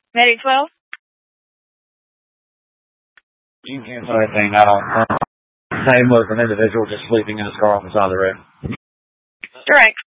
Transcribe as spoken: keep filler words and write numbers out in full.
Mayday twelve? You can't cancel anything. I don't. Same with an individual just sleeping in his car on the side of the road. Direct.